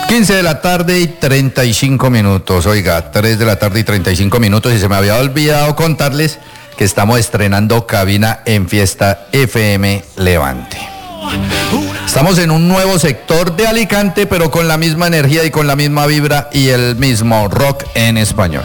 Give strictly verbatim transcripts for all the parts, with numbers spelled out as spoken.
quince de la tarde y treinta y cinco minutos. Oiga, tres de la tarde y treinta y cinco minutos. Y se me había olvidado contarles que estamos estrenando cabina en Fiesta F M Levante. Estamos en un nuevo sector de Alicante, pero con la misma energía y con la misma vibra y el mismo rock en español.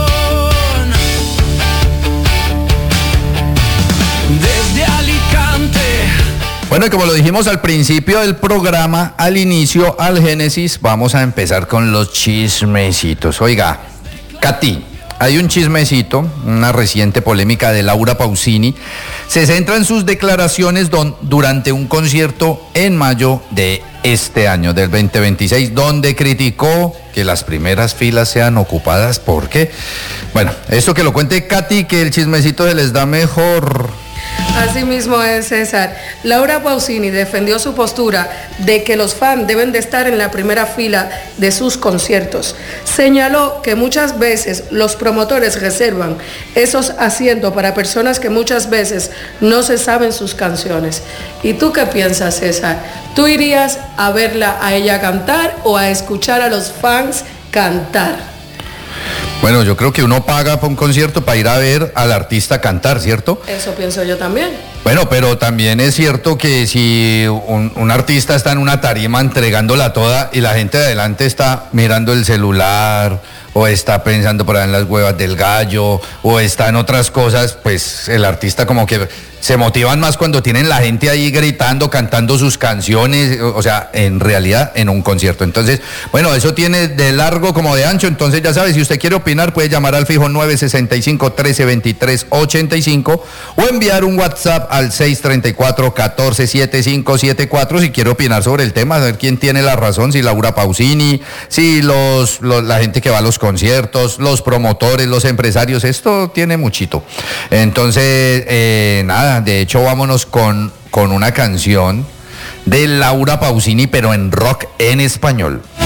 Desde Alicante. Bueno, y como lo dijimos al principio del programa, al inicio, al génesis, vamos a empezar con los chismecitos. Oiga, Katy, hay un chismecito, una reciente polémica de Laura Pausini. Se centra en sus declaraciones don, durante un concierto en mayo de este año, del veinte veintiséis, donde criticó que las primeras filas sean ocupadas. ¿Por qué? Bueno, esto que lo cuente Katy, que el chismecito se les da mejor. Así mismo es, César. Laura Pausini defendió su postura de que los fans deben de estar en la primera fila de sus conciertos. Señaló que muchas veces los promotores reservan esos asientos para personas que muchas veces no se saben sus canciones. ¿Y tú qué piensas, César? ¿Tú irías a verla a ella cantar o a escuchar a los fans cantar? Bueno, yo creo que uno paga para un concierto para ir a ver al artista cantar, ¿cierto? Eso pienso yo también. Bueno, pero también es cierto que si un, un artista está en una tarima entregándola toda y la gente de adelante está mirando el celular o está pensando por ahí en las huevas del gallo o está en otras cosas, pues el artista como que se motivan más cuando tienen la gente ahí gritando, cantando sus canciones, o sea, en realidad en un concierto. Entonces, bueno, eso tiene de largo como de ancho, entonces ya sabe, si usted quiere opinar puede llamar al fijo nueve seis cinco, uno tres dos tres, ocho cinco o enviar un WhatsApp al seis tres cuatro, uno cuatro, siete cinco siete cuatro si quiere opinar sobre el tema, a ver quién tiene la razón, si Laura Pausini, si los, los la gente que va a los conciertos, los promotores, los empresarios, esto tiene muchito. Entonces, eh, nada, de hecho vámonos con, con una canción de Laura Pausini, pero en rock en español.